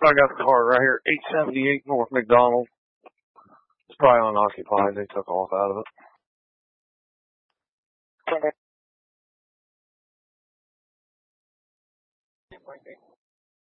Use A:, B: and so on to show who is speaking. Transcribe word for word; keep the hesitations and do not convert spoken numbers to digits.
A: I got the car right here, eight seventy-eight North McDonald. It's probably unoccupied. They took off out of it.